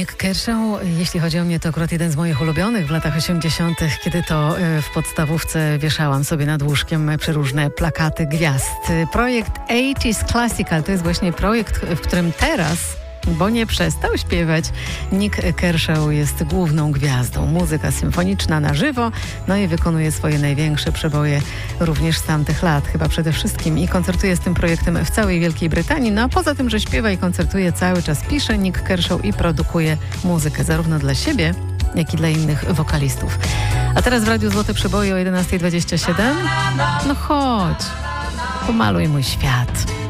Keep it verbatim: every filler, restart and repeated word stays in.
Nick Kershaw, jeśli chodzi o mnie, to akurat jeden z moich ulubionych w latach osiemdziesiątych, kiedy to w podstawówce wieszałam sobie nad łóżkiem przeróżne plakaty gwiazd. Projekt osiemdziesiąt Classical to jest właśnie projekt, w którym teraz, bo nie przestał śpiewać, Nick Kershaw jest główną gwiazdą. Muzyka symfoniczna na żywo, no i wykonuje swoje największe przeboje również z tamtych lat, chyba przede wszystkim, i koncertuje z tym projektem w całej Wielkiej Brytanii. No a poza tym, że śpiewa i koncertuje, cały czas pisze Nick Kershaw i produkuje muzykę zarówno dla siebie, jak i dla innych wokalistów. A teraz w Radiu Złote Przeboje o jedenasta dwadzieścia siedem. No chodź, pomaluj mój świat.